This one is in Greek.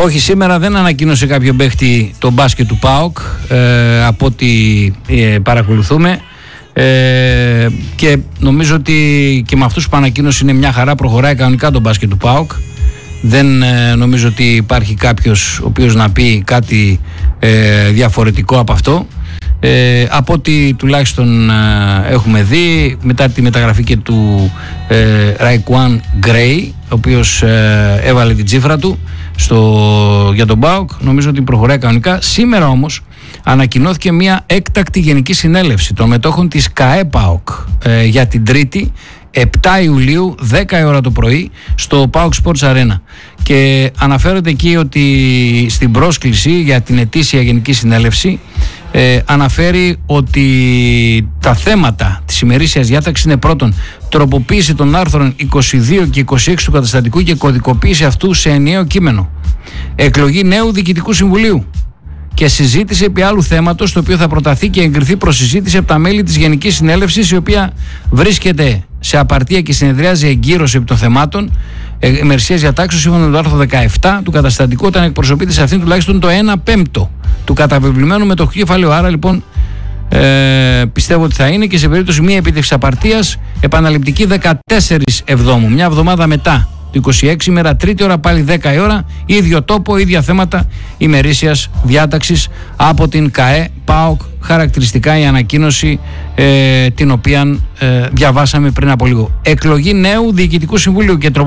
Όχι, σήμερα δεν ανακοίνωσε κάποιο παίχτη το μπάσκετ του ΠΑΟΚ από ό,τι παρακολουθούμε, και νομίζω ότι και με αυτούς που ανακοίνωσε είναι μια χαρά, προχωράει κανονικά το μπάσκετ του ΠΑΟΚ. Δεν νομίζω ότι υπάρχει κάποιος ο οποίος να πει κάτι διαφορετικό από αυτό. Από ό,τι τουλάχιστον έχουμε δει μετά τη μεταγραφή και του Raikkonen Gray, ο οποίος έβαλε την τσίφρα του για τον ΠΑΟΚ, νομίζω ότι προχωράει κανονικά. Σήμερα όμως ανακοινώθηκε μια έκτακτη γενική συνέλευση των μετόχων της ΚΑΕ ΠΑΟΚ για την Τρίτη 7 Ιουλίου 10 η ώρα το πρωί στο ΠΑΟΚ Sports Arena, και αναφέρεται εκεί ότι στην πρόσκληση για την ετήσια γενική συνέλευση αναφέρει ότι τα θέματα της ημερήσιας διάταξης είναι: πρώτον, τροποποίηση των άρθρων 22 και 26 του καταστατικού και κωδικοποίηση αυτού σε ενιαίο κείμενο, εκλογή νέου διοικητικού συμβουλίου και συζήτηση επί άλλου θέματος, το οποίο θα προταθεί και εγκριθεί προς συζήτηση από τα μέλη της Γενικής Συνέλευσης, η οποία βρίσκεται σε απαρτία και συνεδριάζει εγκύρωση επί των θεμάτων ημερησίας διατάξεως σύμφωνα με το άρθρο 17 του καταστατικού, όταν εκπροσωπείται σε αυτήν τουλάχιστον το 1/5 του καταβεβλημένου μετοχικού κεφαλαίου. Άρα λοιπόν πιστεύω ότι θα είναι, και σε περίπτωση μη επίτευξης απαρτίας επαναληπτική 14 Εβδόμου, μια εβδομάδα μετά το 26, ημέρα Τρίτη, ώρα πάλι 10 η ώρα, ίδιο τόπο, ίδια θέματα ημερήσιας διάταξης από την ΚΑΕ ΠΑΟΚ. Χαρακτηριστικά η ανακοίνωση την οποία διαβάσαμε πριν από λίγο. Εκλογή νέου Διοικητικού Συμβουλίου και